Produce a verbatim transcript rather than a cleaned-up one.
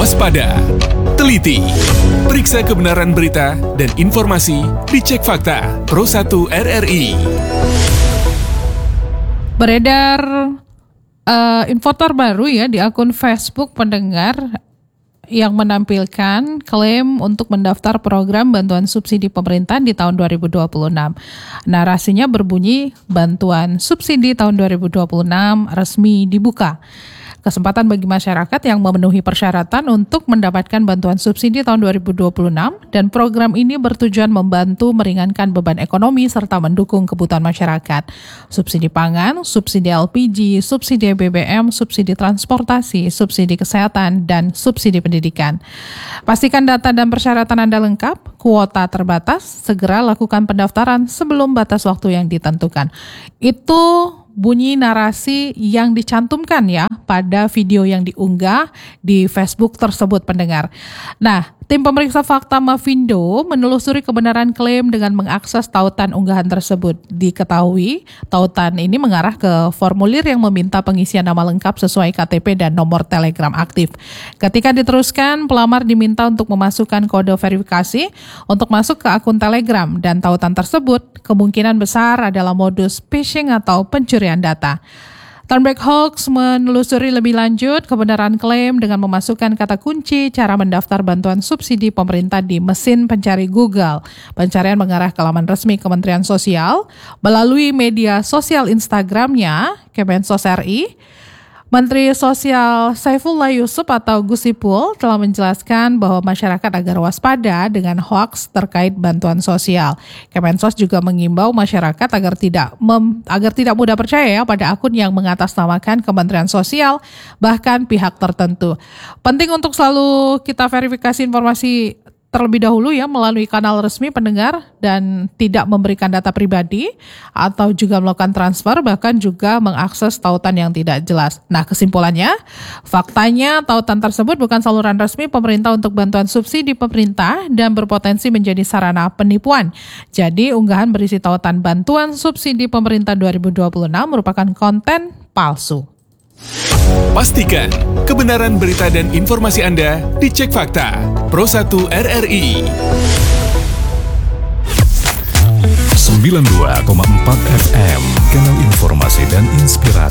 Waspada, teliti, periksa kebenaran berita dan informasi di Cek Fakta Pro satu R R I. Beredar uh, info terbaru ya di akun Facebook pendengar yang menampilkan klaim untuk mendaftar program bantuan subsidi pemerintah di tahun dua ribu dua puluh enam. Narasinya berbunyi, bantuan subsidi tahun dua ribu dua puluh enam resmi dibuka. Kesempatan bagi masyarakat yang memenuhi persyaratan untuk mendapatkan bantuan subsidi tahun dua ribu dua puluh enam dan program ini bertujuan membantu meringankan beban ekonomi serta mendukung kebutuhan masyarakat. Subsidi pangan, subsidi L P G, subsidi B B M, subsidi transportasi, subsidi kesehatan, dan subsidi pendidikan. Pastikan data dan persyaratan Anda lengkap, kuota terbatas, segera lakukan pendaftaran sebelum batas waktu yang ditentukan. Itu bunyi narasi yang dicantumkan ya pada video yang diunggah di Facebook tersebut pendengar. Nah, tim pemeriksa fakta Mavindo menelusuri kebenaran klaim dengan mengakses tautan unggahan tersebut. Diketahui, tautan ini mengarah ke formulir yang meminta pengisian nama lengkap sesuai K T P dan nomor Telegram aktif. Ketika diteruskan, pelamar diminta untuk memasukkan kode verifikasi untuk masuk ke akun Telegram dan tautan tersebut kemungkinan besar adalah modus phishing atau pencurian data. Turnback Hoax menelusuri lebih lanjut kebenaran klaim dengan memasukkan kata kunci cara mendaftar bantuan subsidi pemerintah di mesin pencari Google. Pencarian mengarah ke laman resmi Kementerian Sosial melalui media sosial Instagramnya, Kemensos R I. Menteri Sosial Saifullah Yusuf atau Gus Ipul telah menjelaskan bahwa masyarakat agar waspada dengan hoaks terkait bantuan sosial. Kemensos juga mengimbau masyarakat agar tidak mem, agar tidak mudah percaya pada akun yang mengatasnamakan Kementerian Sosial, bahkan pihak tertentu. Penting untuk selalu kita verifikasi informasi terlebih dahulu ya melalui kanal resmi pendengar dan tidak memberikan data pribadi atau juga melakukan transfer bahkan juga mengakses tautan yang tidak jelas. Nah, kesimpulannya, faktanya tautan tersebut bukan saluran resmi pemerintah untuk bantuan subsidi pemerintah dan berpotensi menjadi sarana penipuan. Jadi, unggahan berisi tautan bantuan subsidi pemerintah dua ribu dua puluh enam merupakan konten palsu. Pastikan kebenaran berita dan informasi Anda di Cek Fakta Pro satu R R I. sembilan puluh dua koma empat F M, kanal informasi dan inspirasi.